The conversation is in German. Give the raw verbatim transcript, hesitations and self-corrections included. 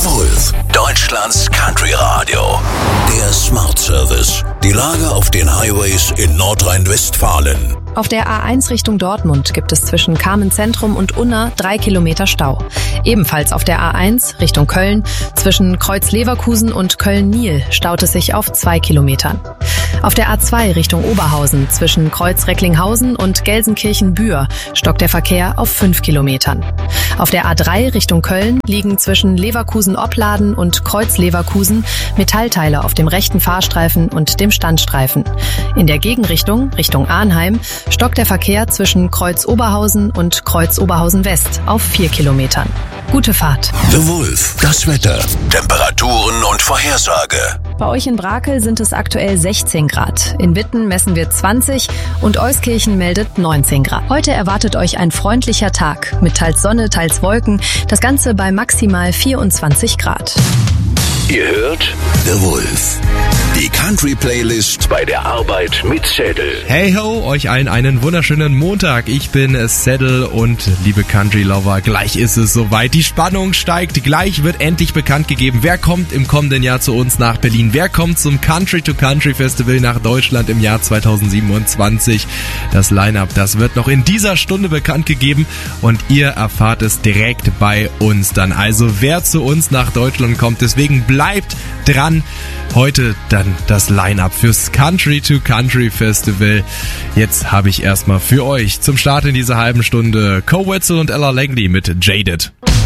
The Wolf, Deutschlands Country Radio. Der Smart Service. Die Lage auf den Highways in Nordrhein-Westfalen. Auf der A eins Richtung Dortmund gibt es zwischen Kamenz-Zentrum und Unna drei Kilometer Stau. Ebenfalls auf der A eins Richtung Köln zwischen Kreuz-Leverkusen und Köln-Niel staut es sich auf zwei Kilometern. Auf der A zwei Richtung Oberhausen zwischen Kreuz-Recklinghausen und Gelsenkirchen-Bühr stockt der Verkehr auf fünf Kilometern. Auf der A drei Richtung Köln liegen zwischen Leverkusen-Opladen und Kreuz-Leverkusen Metallteile auf dem rechten Fahrstreifen und dem Standstreifen. In der Gegenrichtung, Richtung Arnheim, stockt der Verkehr zwischen Kreuz-Oberhausen und Kreuz-Oberhausen-West auf vier Kilometern. Gute Fahrt. The Wolf, das Wetter, Temperaturen und Vorhersage. Bei euch in Brakel sind es aktuell sechzehn Grad. In Witten messen wir zwanzig und Euskirchen meldet neunzehn Grad. Heute erwartet euch ein freundlicher Tag mit teils Sonne, teils Wolken. Das Ganze bei maximal vierundzwanzig Grad. Ihr hört The Wolf. Die Country-Playlist bei der Arbeit mit Saddle. Hey ho, euch allen einen wunderschönen Montag. Ich bin Saddle und liebe Country-Lover, gleich ist es soweit. Die Spannung steigt, gleich wird endlich bekannt gegeben, wer kommt im kommenden Jahr zu uns nach Berlin. Wer kommt zum Country-to-Country-Festival nach Deutschland im Jahr zweitausendsiebenundzwanzig. Das Line-Up, das wird noch in dieser Stunde bekannt gegeben und ihr erfahrt es direkt bei uns dann. Also wer zu uns nach Deutschland kommt, deswegen bleibt dran. Heute dann das Line-Up fürs Country-to-Country-Festival. Jetzt habe ich erstmal für euch zum Start in dieser halben Stunde Co Wetzel und Ella Langley mit Jaded.